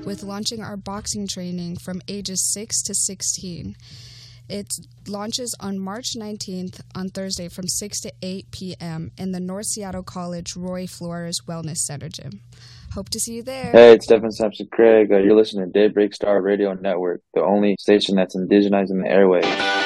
with launching our boxing training from ages 6 to 16. It launches on March 19th on Thursday from 6 to 8 p.m. in the North Seattle College Roy Flores Wellness Center gym. Hope to see you there. Hey, it's Stephen Sampson Craig. You're listening to Daybreak Star Radio Network, the only station that's indigenizing the airwaves.